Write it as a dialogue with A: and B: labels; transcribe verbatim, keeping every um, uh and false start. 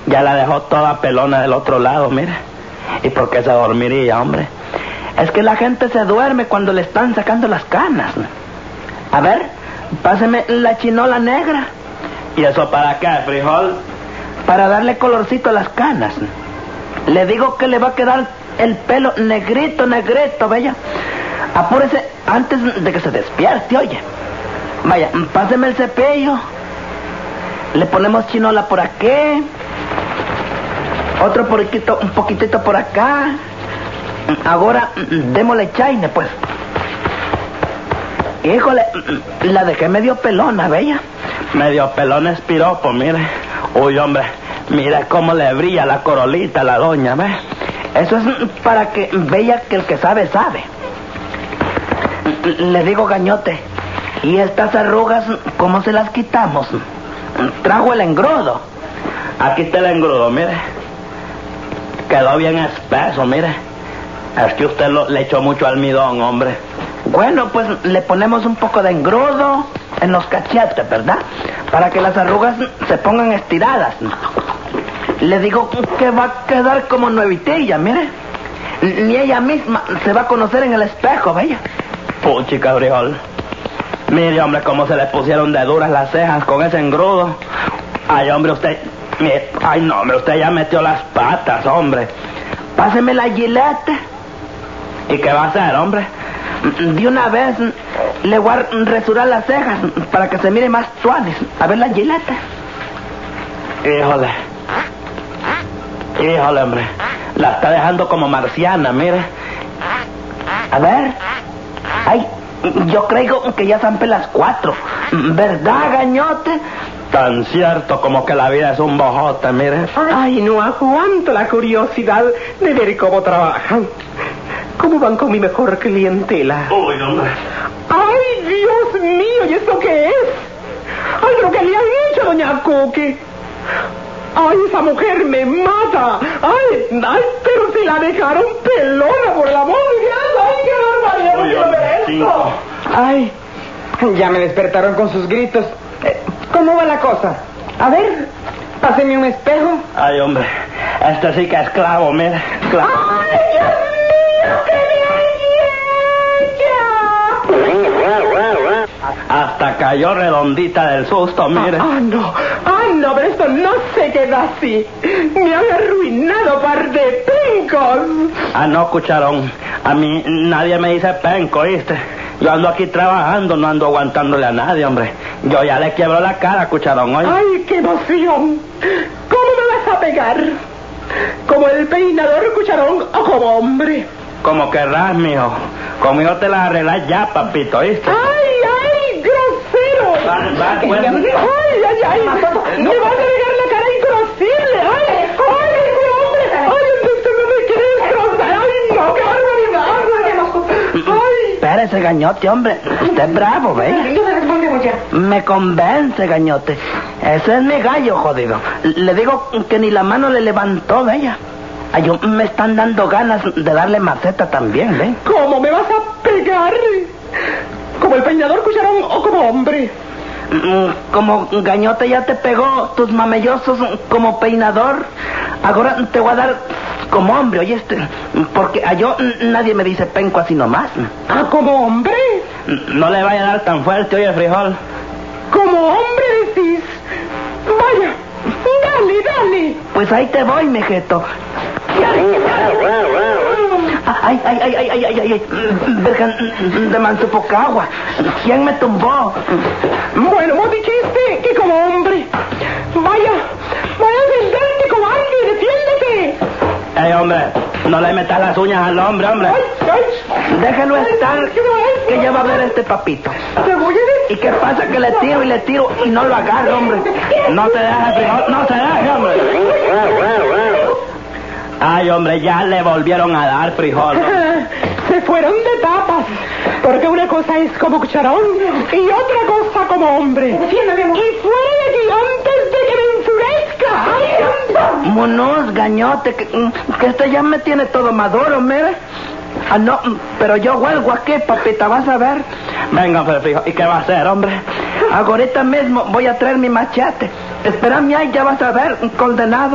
A: Ya la dejó toda pelona del otro lado, mire. ¿Y por qué se dormiría, hombre? Es que la gente se duerme cuando le están sacando las canas. A ver, páseme la chinola negra. ¿Y eso para qué, frijol? Para darle colorcito a las canas. Le digo que le va a quedar el pelo negrito, negrito, bella. Apúrese antes de que se despierte, oye. Vaya, páseme el cepillo. Le ponemos chinola por aquí. Otro poquito, un poquitito por acá. Ahora, démosle chaine, pues. Híjole, la dejé medio pelona, bella. Medio pelona es piropo, mire. Uy, hombre, mira cómo le brilla la corolita a la doña, ¿ves? Eso es para que vea que el que sabe, sabe. Le digo, gañote, ¿y estas arrugas cómo se las quitamos? Trajo el engrudo. Aquí está el engrudo, mire. Quedó bien espeso, mire. Es que usted lo, le echó mucho almidón, hombre. Bueno, pues le ponemos un poco de engrudo en los cachetes, ¿verdad? Para que las arrugas se pongan estiradas. Le digo que va a quedar como nuevitilla, mire. Ni ella misma se va a conocer en el espejo, bella. Puchica, frijol. Mire, hombre, cómo se le pusieron de duras las cejas con ese engrudo. Ay, hombre, usted... Mire, ay, no, hombre, usted ya metió las patas, hombre. Páseme la gilete. ¿Y qué va a hacer, hombre? De una vez le voy a resurar las cejas para que se mire más suaves. A ver la gilete. Híjole. Híjole, hombre. La está dejando como marciana, mire. A ver. Ay, yo creo que ya zampé las cuatro. ¿Verdad, gañote? Tan cierto como que la vida es un bojote, mire.
B: Ay, no aguanto la curiosidad de ver cómo trabajan. ¿Cómo van con mi mejor clientela?
A: Uy, hombre.
B: ¡Ay, Dios mío! ¿Y esto qué es? ¡Ay, lo que le han hecho, doña Cookie! ¡Ay, esa mujer me mata! ¡Ay, ay, pero si la dejaron pelona, por el amor de Dios! ¡Ay, qué barbaridad!
A: Uy,
B: ¡No quiero ver esto!
C: Ay, ya me despertaron con sus gritos. Eh, ¿Cómo va la cosa? A ver, páseme un espejo.
A: Ay, hombre. Este sí que es clavo, mire. Clavo.
B: ¡Ay, Dios mío! ¡Qué belleza!
A: Hasta cayó redondita del susto, mire.
B: Ah, ah, no. Ah, no, pero esto no se queda así. Me han arruinado, par de pencos.
A: Ah, no, cucharón. A mí nadie me dice penco, ¿oíste? Yo ando aquí trabajando, no ando aguantándole a nadie, hombre. Yo ya le quiebro la cara, cucharón, ¿oye?
B: ¡Ay, qué emoción! ¿Cómo me vas a pegar? ¿Como el peinador, cucharón, o como hombre?
A: Como querrás, mijo. Conmigo te la arreglas ya, papito, ¿oíste?
B: ¡Ay, ay, grosero!
A: Va, va, pues.
B: ¡Ay, ay, ay! ¡Me vas a pegar la cara inconocible! ¡Ay, ay, qué hombre! ¡Ay, usted no me quiere destrozar! ¡Ay, no, qué barbaridad! ¡Ay!
A: Espérese, gañote, hombre. Usted es bravo, ¿ve? Me convence, gañote. Ese es mi gallo, jodido. Le digo que ni la mano le levantó, bella. Ay, yo, me están dando ganas de darle maceta también, ¿ve?
B: ¿Cómo me vas a pegar? ¿Como el peinador, cucharón, o como hombre?
A: Como gañote ya te pegó tus mamellosos como peinador, ahora te voy a dar como hombre, oye, este, porque a yo nadie me dice penco así nomás.
B: ¿Ah, como hombre?
A: No le vaya a dar tan fuerte, oye, frijol.
B: ¿Como hombre decís? Vaya, dale, dale.
A: Pues ahí te voy, mijeto. Ay, ay, ay, ay, ay, ay, ay, ay, Virgen de Mansupocagua. ¿Quién me tumbó?
B: Bueno, vos dijiste que como hombre. Vaya, vaya a defenderte, cobarde, defiéndete.
A: Ey, hombre, no le metas las uñas al hombre, hombre.
B: Ay, ay.
A: Déjelo estar, que ya va a ver este papito.
B: Te voy a decir.
A: ¿Y qué pasa? Que le tiro y le tiro y no lo agarro, hombre. No te dejes, frijol, no te dejes, hombre. Ay, hombre, ya le volvieron a dar, frijol.
B: Se fueron de tapas. Porque una cosa es como cucharón y otra cosa como hombre. Y fuera de aquí antes de que me enfurezca. ¡Ay,
A: Monos, gañote, que, que este ya me tiene todo maduro, mire. Ah, no, pero yo huelgo aquí, papita, vas a ver. Venga, frijol, ¿y qué va a hacer, hombre? Ahorita mismo voy a traer mi machete. Espérame ahí, ya vas a ver, condenado.